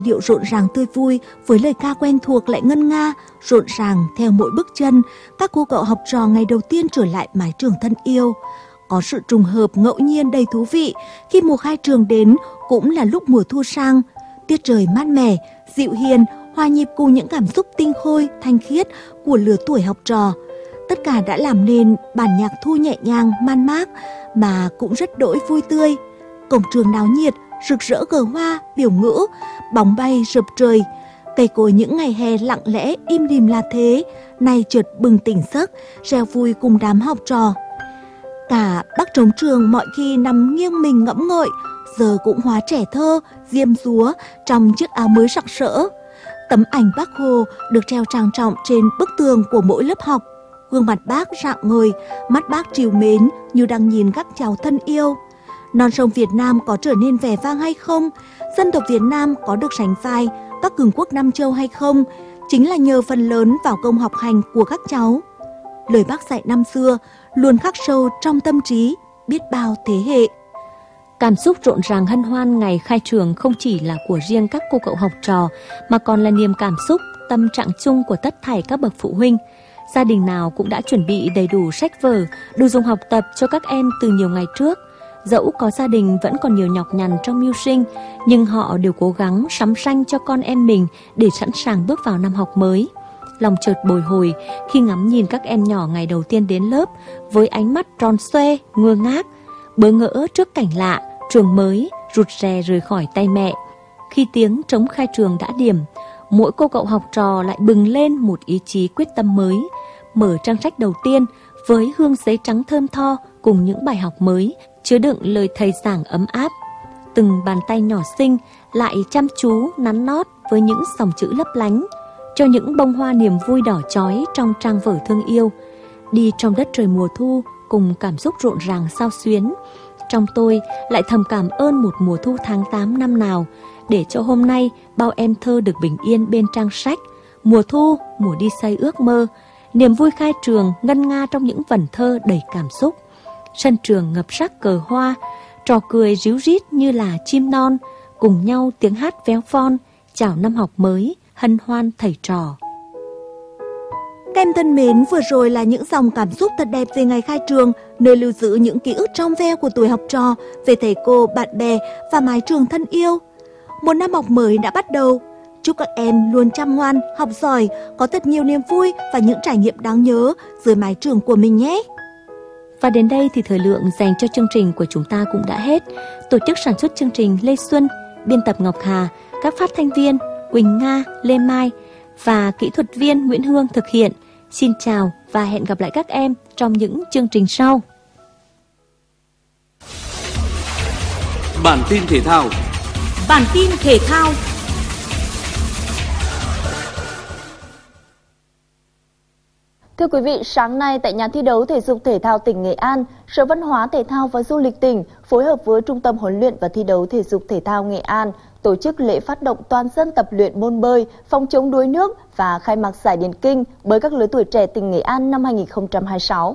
Điệu rộn ràng tươi vui với lời ca quen thuộc lại ngân nga, rộn ràng theo mỗi bước chân, các cô cậu học trò ngày đầu tiên trở lại mái trường thân yêu. Có sự trùng hợp ngẫu nhiên đầy thú vị khi mùa khai trường đến cũng là lúc mùa thu sang. Tiết trời mát mẻ, dịu hiền, hòa nhịp cùng những cảm xúc tinh khôi, thanh khiết của lứa tuổi học trò. Tất cả đã làm nên bản nhạc thu nhẹ nhàng, man mác mà cũng rất đỗi vui tươi. Cổng trường náo nhiệt, rực rỡ cờ hoa, biểu ngữ, bóng bay rợp trời. Cây cối những ngày hè lặng lẽ im lìm là thế, nay chợt bừng tỉnh giấc, reo vui cùng đám học trò. Cả bác trống trường mọi khi nằm nghiêng mình ngẫm ngợi, giờ cũng hóa trẻ thơ, diêm dúa trong chiếc áo mới sặc sỡ. Tấm ảnh Bác Hồ được treo trang trọng trên bức tường của mỗi lớp học. Gương mặt bác rạng ngời, mắt bác trìu mến như đang nhìn các cháu thân yêu. Non sông Việt Nam có trở nên vẻ vang hay không? Dân tộc Việt Nam có được sánh vai các cường quốc Nam Châu hay không? Chính là nhờ phần lớn vào công học hành của các cháu. Lời bác dạy năm xưa luôn khắc sâu trong tâm trí biết bao thế hệ. Cảm xúc rộn ràng hân hoan ngày khai trường không chỉ là của riêng các cô cậu học trò, mà còn là niềm cảm xúc, tâm trạng chung của tất thảy các bậc phụ huynh. Gia đình nào cũng đã chuẩn bị đầy đủ sách vở, đồ dùng học tập cho các em từ nhiều ngày trước. Dẫu có gia đình vẫn còn nhiều nhọc nhằn trong mưu sinh, nhưng họ đều cố gắng sắm sanh cho con em mình để sẵn sàng bước vào năm học mới. Lòng chợt bồi hồi khi ngắm nhìn các em nhỏ ngày đầu tiên đến lớp với ánh mắt tròn xoe, ngơ ngác, bỡ ngỡ trước cảnh lạ, trường mới, rụt rè rời khỏi tay mẹ. Khi tiếng trống khai trường đã điểm, mỗi cô cậu học trò lại bừng lên một ý chí quyết tâm mới, mở trang sách đầu tiên với hương giấy trắng thơm tho cùng những bài học mới, chứa đựng lời thầy giảng ấm áp. Từng bàn tay nhỏ xinh lại chăm chú nắn nót với những dòng chữ lấp lánh, cho những bông hoa niềm vui đỏ chói trong trang vở thương yêu. Đi trong đất trời mùa thu cùng cảm xúc rộn ràng xao xuyến, trong tôi lại thầm cảm ơn một mùa thu tháng 8 năm nào, để cho hôm nay bao em thơ được bình yên bên trang sách. Mùa thu, mùa đi xây ước mơ, niềm vui khai trường ngân nga trong những vần thơ đầy cảm xúc. Sân trường ngập sắc cờ hoa, trò cười ríu rít như là chim non, cùng nhau tiếng hát véo von, chào năm học mới, hân hoan thầy trò. Các em thân mến, vừa rồi là những dòng cảm xúc thật đẹp về ngày khai trường, nơi lưu giữ những ký ức trong veo của tuổi học trò về thầy cô, bạn bè và mái trường thân yêu. Một năm học mới đã bắt đầu. Chúc các em luôn chăm ngoan, học giỏi, có thật nhiều niềm vui và những trải nghiệm đáng nhớ dưới mái trường của mình nhé. Và đến đây thì thời lượng dành cho chương trình của chúng ta cũng đã hết. Tổ chức sản xuất chương trình Lê Xuân, biên tập Ngọc Hà, các phát thanh viên Quỳnh Nga, Lê Mai và kỹ thuật viên Nguyễn Hương thực hiện. Xin chào và hẹn gặp lại các em trong những chương trình sau. Bản tin thể thao. Bản tin thể thao. Thưa quý vị, sáng nay tại nhà thi đấu thể dục thể thao tỉnh Nghệ An, Sở Văn hóa Thể thao và Du lịch tỉnh phối hợp với Trung tâm huấn luyện và thi đấu thể dục thể thao Nghệ An tổ chức lễ phát động toàn dân tập luyện môn bơi, phòng chống đuối nước và khai mạc giải điền kinh với các lứa tuổi trẻ tỉnh Nghệ An năm 2026.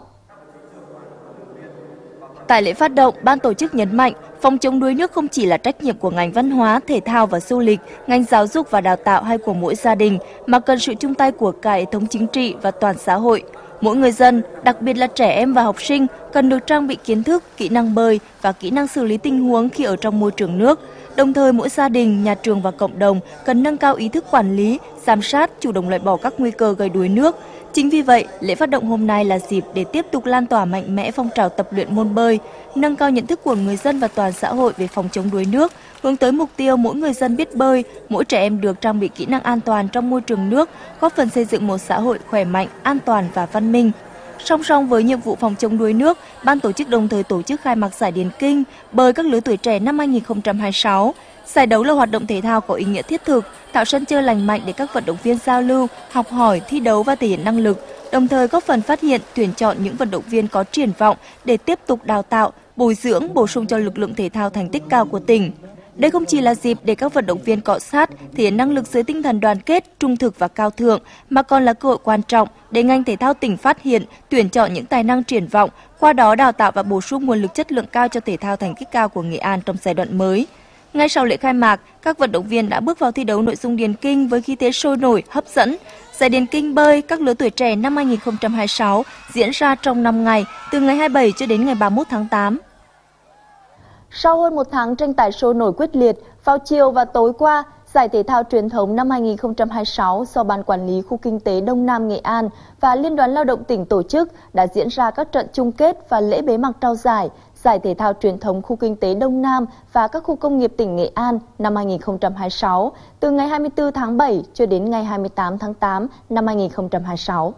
Tại lễ phát động, ban tổ chức nhấn mạnh phòng chống đuối nước không chỉ là trách nhiệm của ngành văn hóa, thể thao và du lịch, ngành giáo dục và đào tạo hay của mỗi gia đình, mà cần sự chung tay của cả hệ thống chính trị và toàn xã hội. Mỗi người dân, đặc biệt là trẻ em và học sinh, cần được trang bị kiến thức, kỹ năng bơi và kỹ năng xử lý tình huống khi ở trong môi trường nước. Đồng thời, mỗi gia đình, nhà trường và cộng đồng cần nâng cao ý thức quản lý, giám sát, chủ động loại bỏ các nguy cơ gây đuối nước. Chính vì vậy, lễ phát động hôm nay là dịp để tiếp tục lan tỏa mạnh mẽ phong trào tập luyện môn bơi, nâng cao nhận thức của người dân và toàn xã hội về phòng chống đuối nước, hướng tới mục tiêu mỗi người dân biết bơi, mỗi trẻ em được trang bị kỹ năng an toàn trong môi trường nước, góp phần xây dựng một xã hội khỏe mạnh, an toàn và văn minh. Song song với nhiệm vụ phòng chống đuối nước, ban tổ chức đồng thời tổ chức khai mạc giải điền kinh bơi các lứa tuổi trẻ năm 2026. Giải đấu là hoạt động thể thao có ý nghĩa thiết thực, tạo sân chơi lành mạnh để các vận động viên giao lưu, học hỏi, thi đấu và thể hiện năng lực, đồng thời góp phần phát hiện, tuyển chọn những vận động viên có triển vọng để tiếp tục đào tạo, bồi dưỡng, bổ sung cho lực lượng thể thao thành tích cao của tỉnh. Đây không chỉ là dịp để các vận động viên cọ sát, thể hiện năng lực dưới tinh thần đoàn kết, trung thực và cao thượng, mà còn là cơ hội quan trọng để ngành thể thao tỉnh phát hiện, tuyển chọn những tài năng triển vọng, qua đó đào tạo và bổ sung nguồn lực chất lượng cao cho thể thao thành tích cao của Nghệ An trong giai đoạn mới. Ngay sau lễ khai mạc, các vận động viên đã bước vào thi đấu nội dung điền kinh với khí thế sôi nổi, hấp dẫn. Giải điền kinh bơi các lứa tuổi trẻ năm 2026 diễn ra trong 5 ngày, từ ngày 27 cho đến ngày 31 tháng 8. Sau hơn một tháng tranh tài sôi nổi quyết liệt, vào chiều và tối qua, Giải thể thao truyền thống năm 2026 do Ban Quản lý Khu Kinh tế Đông Nam Nghệ An và Liên đoàn Lao động tỉnh tổ chức đã diễn ra các trận chung kết và lễ bế mạc trao giải Giải thể thao truyền thống Khu Kinh tế Đông Nam và các khu công nghiệp tỉnh Nghệ An năm 2026, từ ngày 24 tháng 7 cho đến ngày 28 tháng 8 năm 2026.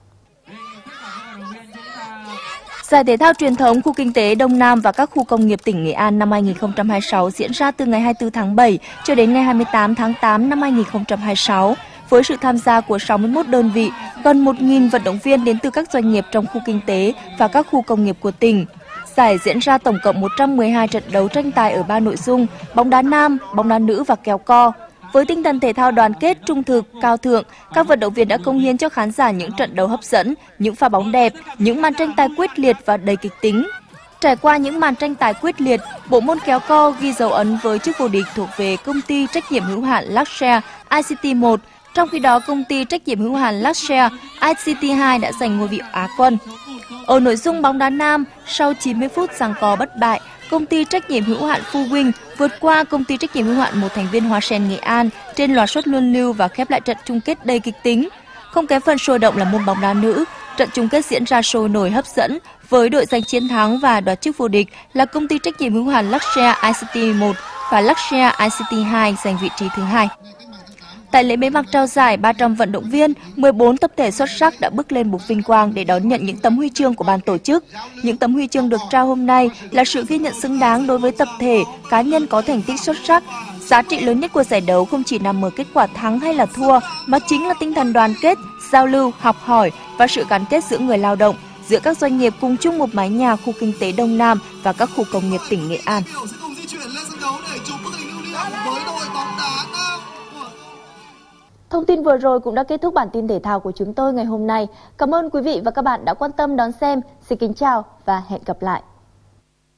Giải thể thao truyền thống Khu Kinh tế Đông Nam và các khu công nghiệp tỉnh Nghệ An năm 2026 diễn ra từ ngày 24 tháng 7 cho đến ngày 28 tháng 8 năm 2026, với sự tham gia của 61 đơn vị, gần 1.000 vận động viên đến từ các doanh nghiệp trong khu kinh tế và các khu công nghiệp của tỉnh. Giải diễn ra tổng cộng 112 trận đấu tranh tài ở 3 nội dung: bóng đá nam, bóng đá nữ và kéo co. Với tinh thần thể thao đoàn kết, trung thực, cao thượng, các vận động viên đã cống hiến cho khán giả những trận đấu hấp dẫn, những pha bóng đẹp, những màn tranh tài quyết liệt và đầy kịch tính. Trải qua những màn tranh tài quyết liệt, bộ môn kéo co ghi dấu ấn với chức vô địch thuộc về công ty trách nhiệm hữu hạn Luxshare ICT1, trong khi đó công ty trách nhiệm hữu hạn Luxshare ICT2 đã giành ngôi vị Á quân. Ở nội dung bóng đá nam, sau 90 phút giằng co bất bại, công ty trách nhiệm hữu hạn Phu Wing vượt qua công ty trách nhiệm hữu hạn một thành viên Hoa Sen Nghệ An trên loạt suất luân lưu và khép lại trận chung kết đầy kịch tính. Không kém phần sôi động là môn bóng đá nữ, trận chung kết diễn ra sôi nổi hấp dẫn với đội giành chiến thắng và đoạt chức vô địch là công ty trách nhiệm hữu hạn Luxshare ICT1 và Luxshare ICT2 giành vị trí thứ hai. Tại lễ bế mạc trao giải, 300 vận động viên, 14 tập thể xuất sắc đã bước lên bục vinh quang để đón nhận những tấm huy chương của ban tổ chức. Những tấm huy chương được trao hôm nay là sự ghi nhận xứng đáng đối với tập thể, cá nhân có thành tích xuất sắc. Giá trị lớn nhất của giải đấu không chỉ nằm ở kết quả thắng hay là thua, mà chính là tinh thần đoàn kết, giao lưu, học hỏi và sự gắn kết giữa người lao động, giữa các doanh nghiệp cùng chung một mái nhà khu kinh tế Đông Nam và các khu công nghiệp tỉnh Nghệ An. Thông tin vừa rồi cũng đã kết thúc bản tin thể thao của chúng tôi ngày hôm nay. Cảm ơn quý vị và các bạn đã quan tâm đón xem. Xin kính chào và hẹn gặp lại.